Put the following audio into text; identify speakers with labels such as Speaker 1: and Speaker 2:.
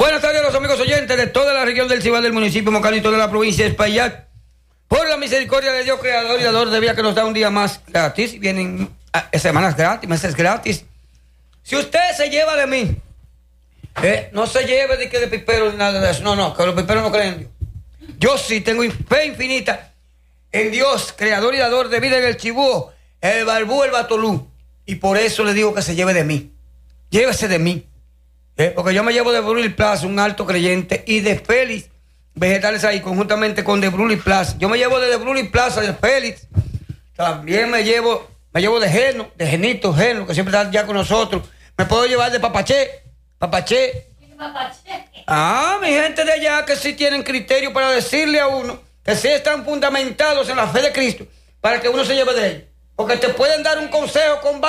Speaker 1: Buenas tardes a los amigos oyentes de toda la región del Cibao, del municipio Moncalo y toda la provincia de Espaillat. Por la misericordia de Dios, creador y dador de vida, que nos da un día más gratis. Vienen semanas gratis, meses gratis. Si usted se lleva de mí, no se lleve de que de pipero ni nada de eso. No, que los piperos no creen en Dios. Yo sí tengo fe infinita en Dios, creador y dador de vida, en el Chibúo, el Barbú, el Batolú. Y por eso le digo que se lleve de mí. Llévese de mí. Porque yo me llevo de Brulli Plaza, un alto creyente, y de Félix Vegetales ahí, conjuntamente con de Brulli Plaza. Yo me llevo de Brulli Plaza, de Félix. También me llevo de Geno, de Genito Geno, que siempre está ya con nosotros. Me puedo llevar de Papaché. Mi gente de allá que sí tienen criterio para decirle a uno que sí están fundamentados en la fe de Cristo, para que uno se lleve de ellos. Porque te pueden dar un consejo con